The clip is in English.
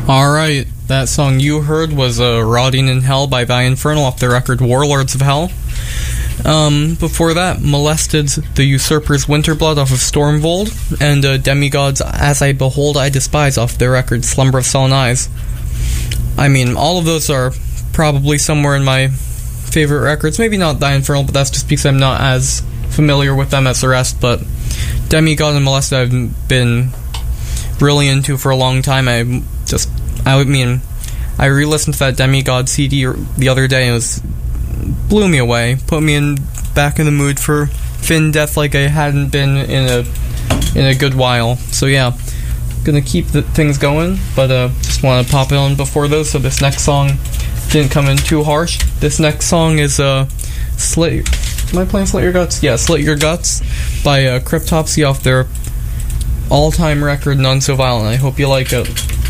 Alright, that song you heard was Rotting in Hell by The Infernal off the record Warlords of Hell. Before that, Molested's The Usurper's Winterblood off of Stormvold, and Demigod's As I Behold I Despise off the record Slumber of Sullen Eyes. I mean, all of those are probably somewhere in my favorite records. Maybe not The Infernal, but that's just because I'm not as familiar with them as the rest, but Demigod and Molested I've been really into for a long time. I re-listened to that Demigod CD the other day, and it blew me away, put me back in the mood for Finn Death like I hadn't been in a good while. So yeah, gonna keep things going, but just want to pop it on before those, so this next song didn't come in too harsh. This next song is Slit. Am I playing Slit Your Guts? Yeah, Slit Your Guts by Cryptopsy off their all-time record None So Violent. I hope you like it.